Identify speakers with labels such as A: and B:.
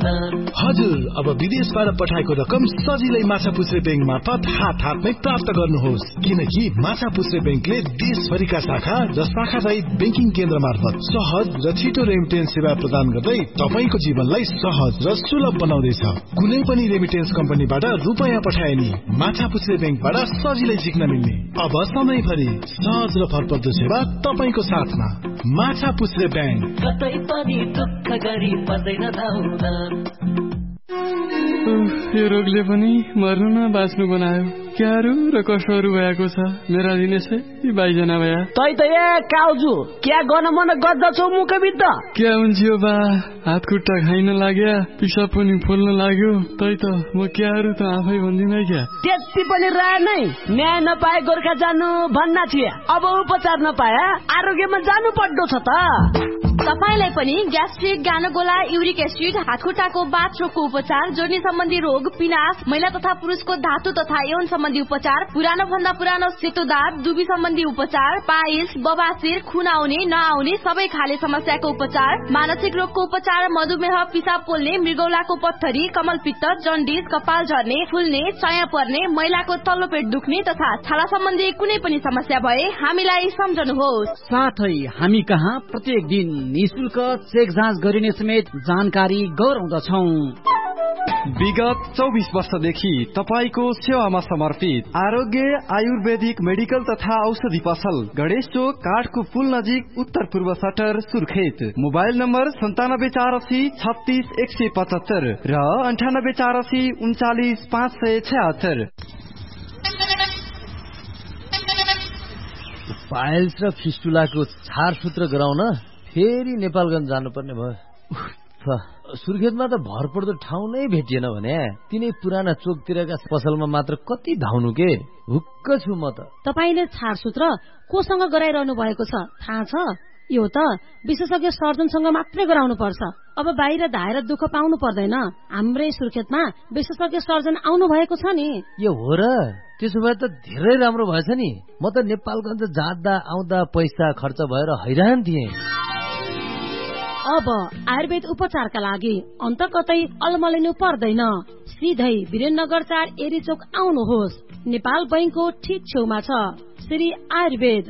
A: हजुर, अब विदेशबाट पठाएको रकम सजिलै माछापुच्छ्रे बैंक मार्फत हातमै प्राप्त गर्नुहोस्, किनकि माछापुच्छ्रे बैंकले देशभरिका शाखा र शाखा रहित बैंकिङ केन्द्र मार्फत सहज र छिटो रेमिटेन्स सेवा प्रदान गर्दै तपाईको जीवनलाई सहज र सुलभ बनाउँदैछ। कुनै पनि रेमिटेन्स कम्पनीबाट रुपैयाँ पठाए नि माछापुच्छ्रे बैंकबाट सजिलै झिक्न मिल्ने। अब सधैँभरि सहज र फरपर्दो सेवा तपाईको साथमा। माछापुच्छ्रे बैंक,
B: कतै पनि दुःख गरी पर्दैन धाउन।
C: यो रोगले पनि मर्नु न बाँच्नु बनायो। क्यारो र कसहरू भएको छ मेरा दिनेशै बाइजना भया।
D: तै त ए काउजु क्या गर्न मन गर्दछौ मुख बित्त?
C: क्या हुन्छ यो बा, हात खुट्टा खाइन लाग्या, पिसाब पनि फुल्न लाग्यो। तै त म क्यारो त आफै भन्दिन क्या।
D: त्यति पनि रह नै, न्याय नपाए गोर्खा जानु भन्ना थिए, अब उपचार नपाए आरोग्यमा जानु पर्दो छ त।
E: तपाईलाई पनि ग्यास्ट्रिक, गानोगोला, युरिक एसिड, हातखुट्टाको बाथरोगको उपचार, जोर्नी सम्बन्धी रोग, पिनास, महिला तथा पुरुषको धातु तथा यौन सम्बन्धी उपचार, पुरानो भन्दा पुरानो सेतो दाँत, दुबी सम्बन्धी उपचार, पाइल्स, बबासिर, खुन आउने नआउने सबै खाले समस्याको उपचार, मानसिक रोगको उपचार, मधुमेह, पिसाब पोल्ने, मृगौलाको पत्थरी, कमलपित्त, जन्डिस, कपाल झर्ने, फुल्ने, चाया पर्ने, महिलाको तल्लो पेट दुख्ने तथा छाला सम्बन्धी कुनै पनि समस्या भए हामीलाई सम्झनुहोस्।
F: साथै हामी कहाँ प्रत्येक दिन निशुल्क चेक जाँच गरिने समेत जानकारी गराउँदछौं।
G: विगत 24 वर्षदेखि तपाईको सेवामा समर्पित आरोग्य आयुर्वेदिक मेडिकल तथा औषधि पसल, गणेश चोक, काठको पुल नजिक, उत्तर पूर्व सटर, सुर्खेत। मोबाइल नम्बर 9748 36 175 र 9848 39 576।
H: पाइल्स र फिस्टुलाको छारसूत्र गराउन फेरि नेपालगञ्ज जानुपर्ने भयो। सुर्खेतमा त भरपर्दो ठाउँ नै भेटिएन भने तिनै पुराना चोकतिरका पसलमा मात्र कति धाउनु के। हुक्क छु म त।
I: तपाईले छारसूत्र कोसँग गराइरहनु भएको छ थाहा छ? यो त विशेषज्ञ सर्जनसँग मात्रै गराउनु पर्छ। अब बाहिर धाएर दुःख पाउनु पर्दैन। हाम्रै सुर्खेतमा विशेषज्ञ सर्जन आउनु भएको छ नि।
H: यो हो र? त्यसो भए त धेरै राम्रो भएछ नि। म त नेपालगञ्ज जाँदा आउँदा पैसा खर्च भएर हैरान थिएँ।
I: अब आयुर्वेद उपचारका लागि अन्त कतै अलमलिनु पर्दैन। सिधै वीरेन्द्रनगर 4 एरी चोक आउनुहोस्। नेपाल बैंकको ठीक छेउमा छ श्री आयुर्वेद।